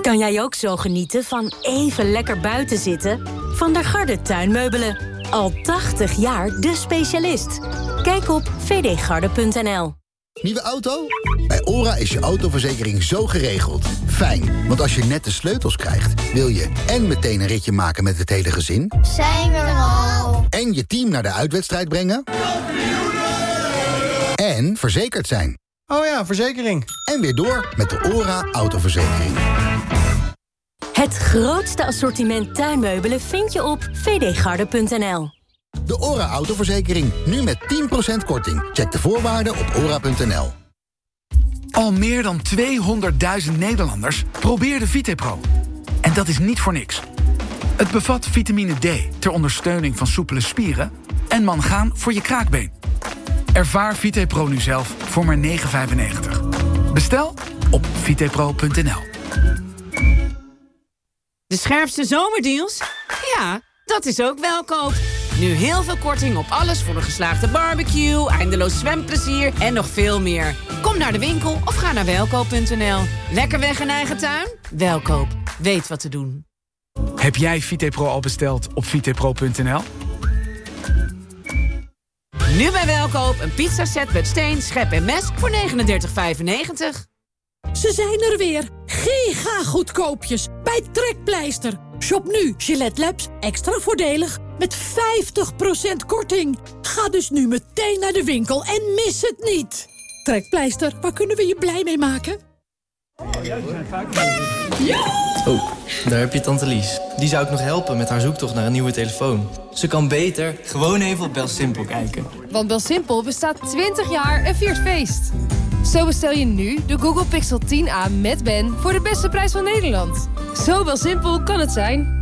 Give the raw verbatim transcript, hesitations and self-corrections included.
Kan jij ook zo genieten van even lekker buiten zitten? Van der Garde tuinmeubelen. Al tachtig jaar de specialist. Kijk op v d garde punt n l. Nieuwe auto? Bij OHRA is je autoverzekering zo geregeld. Fijn, want als je net de sleutels krijgt... wil je en meteen een ritje maken met het hele gezin... Zijn we er al? En je team naar de uitwedstrijd brengen... En verzekerd zijn. Oh ja, verzekering. En weer door met de OHRA autoverzekering. Het grootste assortiment tuinmeubelen vind je op v d garde punt n l. De OHRA autoverzekering, nu met tien procent korting. Check de voorwaarden op ora punt n l. Al meer dan tweehonderdduizend Nederlanders probeerden VitePro. En dat is niet voor niks. Het bevat vitamine D ter ondersteuning van soepele spieren... en mangaan voor je kraakbeen. Ervaar VitePro nu zelf voor maar negen vijfennegentig. Bestel op vitepro punt n l. De scherpste zomerdeals? Ja, dat is ook Welkoop. Nu heel veel korting op alles voor een geslaagde barbecue, eindeloos zwemplezier en nog veel meer. Kom naar de winkel of ga naar welkoop punt n l. Lekker weg in eigen tuin? Welkoop. Weet wat te doen. Heb jij VitePro al besteld op vitepro punt n l? Nu bij Welkoop een pizzaset met steen, schep en mes voor negenendertig vijfennegentig. Ze zijn er weer. Giga goedkoopjes bij Trekpleister. Shop nu Gillette Labs extra voordelig met vijftig procent korting. Ga dus nu meteen naar de winkel en mis het niet. Trekpleister, waar kunnen we je blij mee maken? Ja! Oh, daar heb je tante Lies. Die zou ik nog helpen met haar zoektocht naar een nieuwe telefoon. Ze kan beter gewoon even op BelSimpel kijken. Want BelSimpel bestaat twintig jaar en viert feest. Zo bestel je nu de Google Pixel tien a met Ben voor de beste prijs van Nederland. Zo BelSimpel kan het zijn.